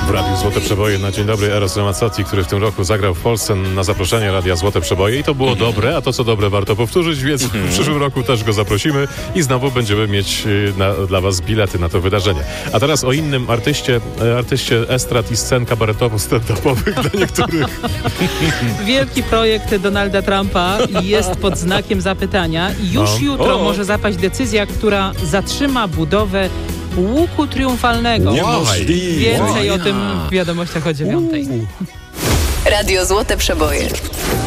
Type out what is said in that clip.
W Radiu Złote Przeboje na dzień dobry Eros Ramazzotti, który w tym roku zagrał w Polsce na zaproszenie Radia Złote Przeboje i to było dobre, a to co dobre warto powtórzyć, więc w przyszłym roku też go zaprosimy i znowu będziemy mieć dla was bilety na to wydarzenie. A teraz o innym artyście estrad i scen kabaretowo-stand-upowych dla niektórych. Wielki projekt Donalda Trumpa jest pod znakiem zapytania i już jutro może zapaść decyzja, która zatrzyma budowę łuku triumfalnego. Niemożliwe. Więcej o tym w wiadomościach o 9:00. Radio Złote Przeboje.